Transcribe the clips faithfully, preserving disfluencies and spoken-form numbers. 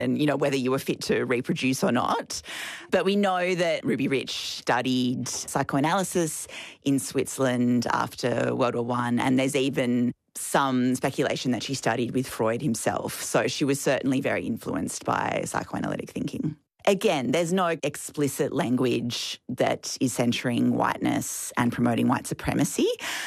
and, you know, whether you were fit to reproduce or not. But we know that Ruby Rich studied psychoanalysis in Switzerland after World War One, and there's even some speculation that she studied with Freud himself. So she was certainly very influenced by psychoanalytic thinking. Again, there's no explicit language that is centering whiteness and promoting white supremacy,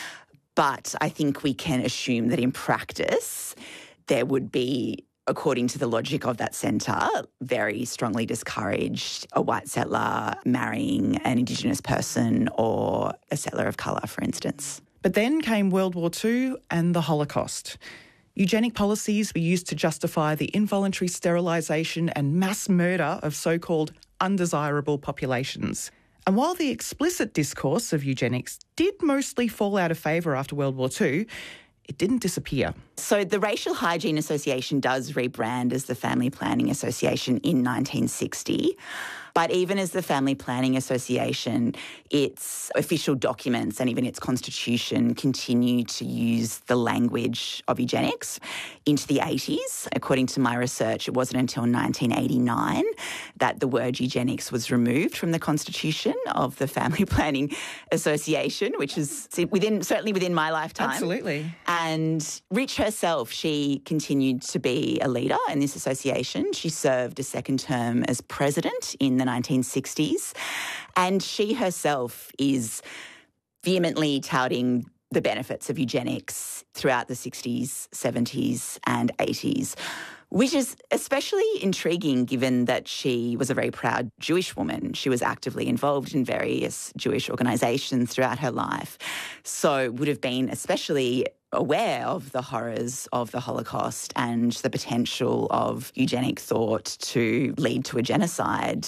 but I think we can assume that in practice there would be, according to the logic of that centre, very strongly discouraged a white settler marrying an Indigenous person or a settler of colour, for instance. But then came World War Two and the Holocaust. Eugenic policies were used to justify the involuntary sterilisation and mass murder of so-called undesirable populations. And while the explicit discourse of eugenics did mostly fall out of favour after World War Two, it didn't disappear. So the Racial Hygiene Association does rebrand as the Family Planning Association in nineteen sixty. But even as the Family Planning Association, its official documents and even its constitution continue to use the language of eugenics into the eighties. According to my research, it wasn't until nineteen eighty-nine that the word eugenics was removed from the constitution of the Family Planning Association, which is within certainly within my lifetime. Absolutely. And Rich herself, she continued to be a leader in this association. She served a second term as president in the nineteen sixties, and she herself is vehemently touting the benefits of eugenics throughout the sixties, seventies and eighties, which is especially intriguing given that she was a very proud Jewish woman. She was actively involved in various Jewish organisations throughout her life, so would have been especially aware of the horrors of the Holocaust and the potential of eugenic thought to lead to a genocide.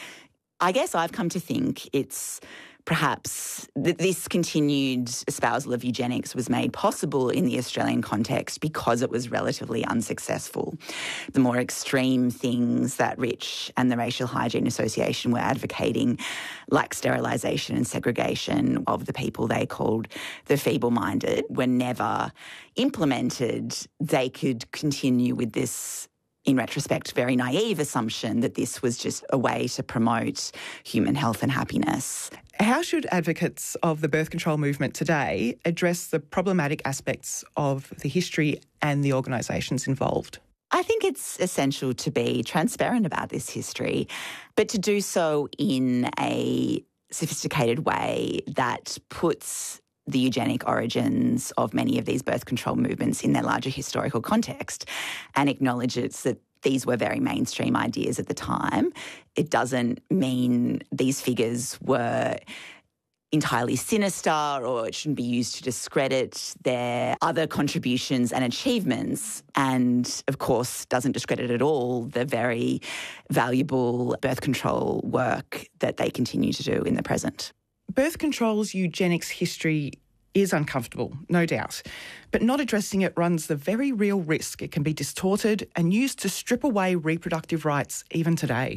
I guess I've come to think it's perhaps that this continued espousal of eugenics was made possible in the Australian context because it was relatively unsuccessful. The more extreme things that Rich and the Racial Hygiene Association were advocating, like sterilisation and segregation of the people they called the feeble-minded, were never implemented. They could continue with this, in retrospect, very naive assumption that this was just a way to promote human health and happiness. How should advocates of the birth control movement today address the problematic aspects of the history and the organisations involved? I think it's essential to be transparent about this history, but to do so in a sophisticated way that puts the eugenic origins of many of these birth control movements in their larger historical context and acknowledges that these were very mainstream ideas at the time. It doesn't mean these figures were entirely sinister or it shouldn't be used to discredit their other contributions and achievements, and of course doesn't discredit at all the very valuable birth control work that they continue to do in the present. Birth control's eugenics history is uncomfortable, no doubt, but not addressing it runs the very real risk it can be distorted and used to strip away reproductive rights even today.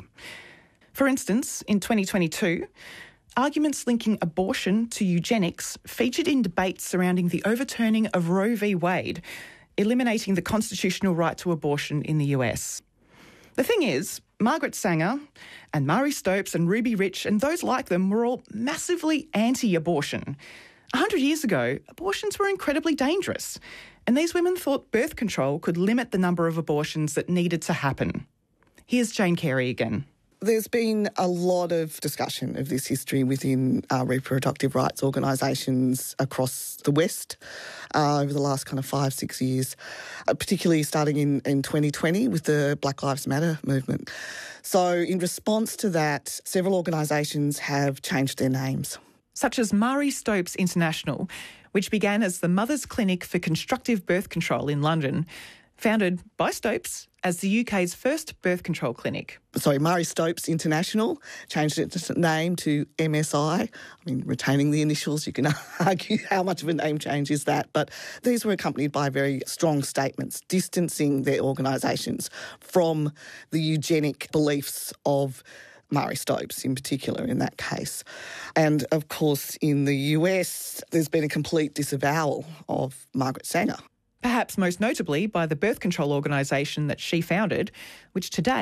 For instance, in twenty twenty-two, arguments linking abortion to eugenics featured in debates surrounding the overturning of Roe v Wade, eliminating the constitutional right to abortion in the U S. The thing is, Margaret Sanger and Marie Stopes and Ruby Rich and those like them were all massively anti-abortion. A hundred years ago, abortions were incredibly dangerous, and these women thought birth control could limit the number of abortions that needed to happen. Here's Jane Carey again. There's been a lot of discussion of this history within uh, reproductive rights organisations across the West uh, over the last kind of five, six years, uh, particularly starting in, in twenty twenty with the Black Lives Matter movement. So in response to that, several organisations have changed their names. Such as Marie Stopes International, which began as the Mothers Clinic for Constructive Birth Control in London, founded by Stopes as the U K's first birth control clinic. Sorry, Marie Stopes International changed its name to M S I. I mean, retaining the initials, you can argue how much of a name change is that, but these were accompanied by very strong statements distancing their organisations from the eugenic beliefs of Marie Stopes in particular in that case. And of course in the U S there's been a complete disavowal of Margaret Sanger. perhaps most notably by the birth control organisation that she founded, which today